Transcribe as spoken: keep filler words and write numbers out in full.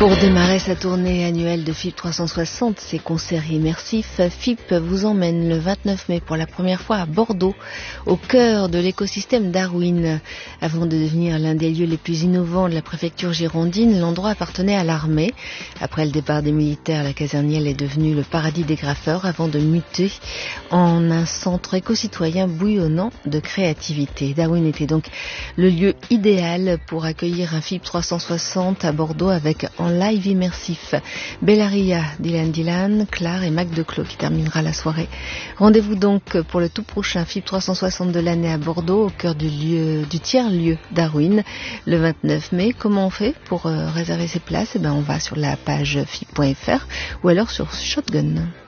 Pour démarrer sa tournée annuelle de F I B trois cent soixante, ses concerts immersifs, F I B vous emmène le vingt-neuf mai pour la première fois à Bordeaux, au cœur de l'écosystème Darwin. Avant de devenir l'un des lieux les plus innovants de la préfecture girondine, l'endroit appartenait à l'armée. Après le départ des militaires, la casernielle est devenue le paradis des graffeurs avant de muter en un centre éco-citoyen bouillonnant de créativité. Darwin était donc le lieu idéal pour accueillir un F I B trois cent soixante à Bordeaux avec en live immersif Bellaria, Dylan Dylan, Clare et Mac Declos qui terminera la soirée. Rendez-vous donc pour le tout prochain F I B trois cent soixante de l'année à Bordeaux, au cœur du, lieu, du tiers-lieu Darwin, le vingt-neuf mai. Comment on fait pour euh, réserver ses places? Eh ben, on va sur la page F I B point F R ou alors sur Shotgun.